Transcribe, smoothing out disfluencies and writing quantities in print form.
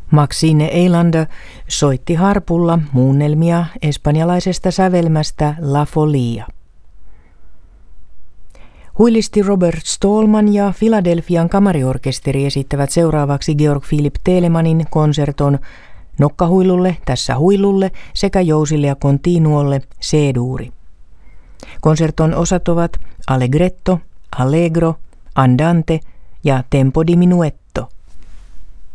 Maxine Eilander soitti harpulla muunnelmia espanjalaisesta sävelmästä La Folia. Huilisti Robert Stallman ja Philadelphian kamariorkesteri esittävät seuraavaksi Georg Philipp Telemanin konserton nokkahuilulle, tässä huilulle sekä jousille ja continuolle C-duuri. Konserton osat ovat allegretto, allegro, andante ja tempo diminuetto.